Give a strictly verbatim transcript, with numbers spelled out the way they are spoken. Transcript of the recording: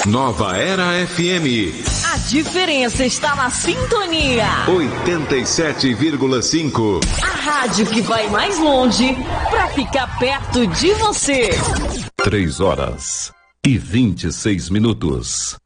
Nova Era F M. A diferença está na sintonia. oitenta e sete vírgula cinco. A rádio que vai mais longe para ficar perto de você. Três horas e vinte e seis minutos.